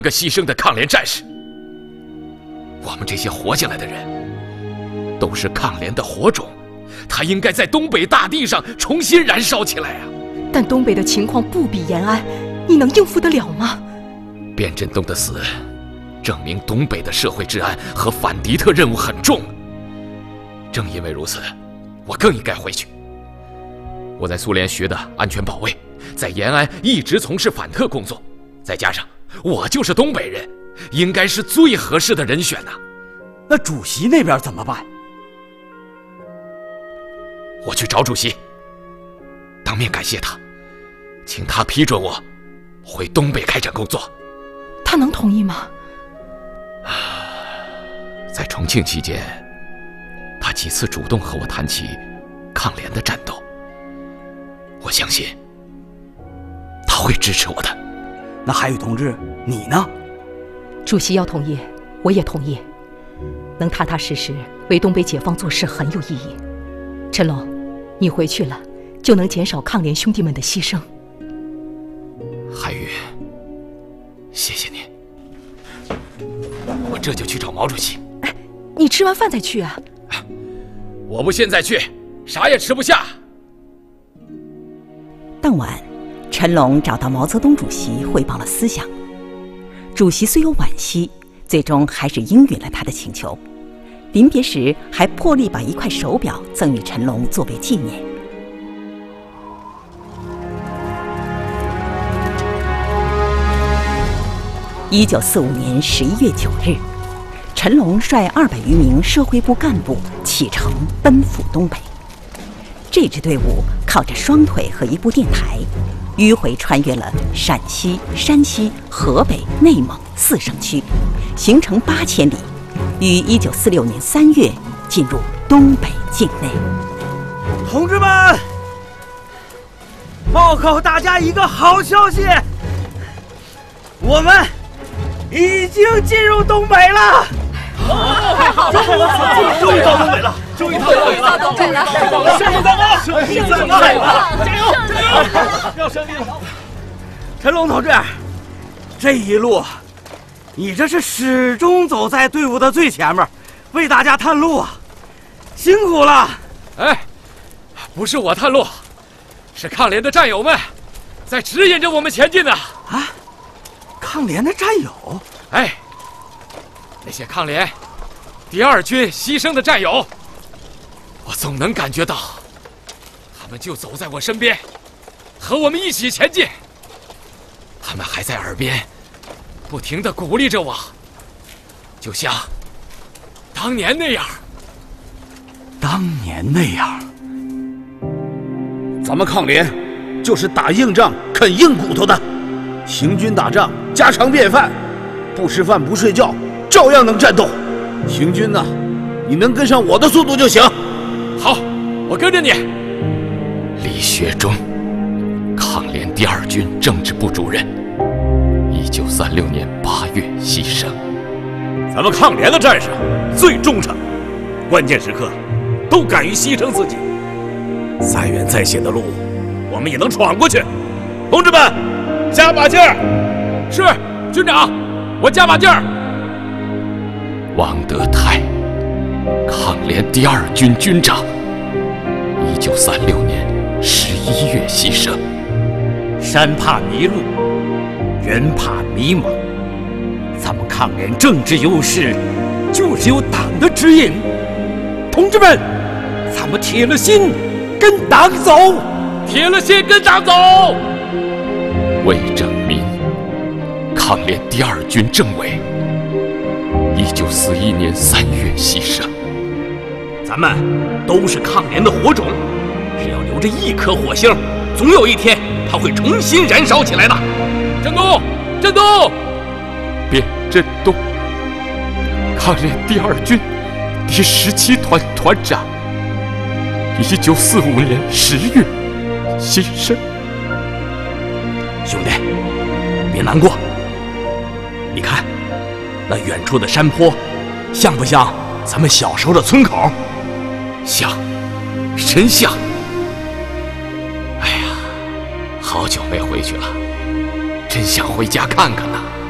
个牺牲的抗联战士。我们这些活下来的人，都是抗联的火种，它应该在东北大地上重新燃烧起来啊！ 但东北的情况不比延安，你能应付得了吗？ 卞振东的死，证明东北的社会治安和反敌特任务很重。正因为如此，我更应该回去。我在苏联学的安全保卫，在延安一直从事反特工作，再加上我就是东北人，应该是最合适的人选呐。 那主席那边怎么办？ 我去找主席，当面感谢他，请他批准我回东北开展工作。 他能同意吗？ 在重庆期间，他几次主动和我谈起抗联的战斗，我相信他会支持我的。 那韩宇同志，你呢？ 主席要同意，我也同意。能踏踏实实为东北解放做事很有意义。陈龙，你回去了，就能减少抗联兄弟们的牺牲。 韩宇，谢谢你。我这就去找毛主席。 哎，你吃完饭再去啊？ 我不现在去，啥也吃不下。 当晚，陈龙找到毛泽东主席汇报了思想。主席虽有惋惜，最终还是应允了他的请求。临别时，还破例把一块手表赠予陈龙作为纪念。1945年11月9日，陈龙率200余名社会部干部启程奔赴东北。这支队伍靠着双腿和一部电台，迂回穿越了陕西、山西、河北、内蒙4省区，行程8000里，于1946年3月进入东北境内。 同志们，报告大家一个好消息，我们已经进入东北了！ 终于到东北了！终于到东北了！胜利在望！胜利在望！加油！加油！要胜利了！ 陈龙同志，这一路，你这是始终走在队伍的最前面，为大家探路啊，辛苦了！ 哎，不是我探路，是抗联的战友们在指引着我们前进呢。 啊，抗联的战友？ 哎，那些抗联第2军牺牲的战友，我总能感觉到，他们就走在我身边，和我们一起前进。他们还在耳边不停地鼓励着我，就像当年那样。 当年那样， 咱们抗联就是打硬仗、啃硬骨头的，行军打仗家常便饭，不吃饭不睡觉，照样能战斗。行军呢，你能跟上我的速度就行。 好，我跟着你。李学忠，抗联第2军政治部主任，1936年8月牺牲。 咱们抗联的战士最忠诚，关键时刻都敢于牺牲自己。再远再险的路，我们也能闯过去。同志们，加把劲儿！ 是，军长，我加把劲儿。王德泰，抗联第2军军长，1936年11月牺牲。 山怕迷路，人怕迷茫。咱们抗联政治优势，就是有党的指引。同志们，咱们铁了心跟党走， 铁了心跟党走。魏正民，抗联第2军政委，1941年3月牺牲。 咱们都是抗联的火种，只要留着一颗火星，总有一天它会重新燃烧起来的。 振东，振东，卞振东，抗联第2军第17团团长，1945年10月牺牲。 兄弟，别难过。你看，那远处的山坡，像不像咱们小时候的村口？ 像，真像。哎呀，好久没回去了，真想回家看看呐。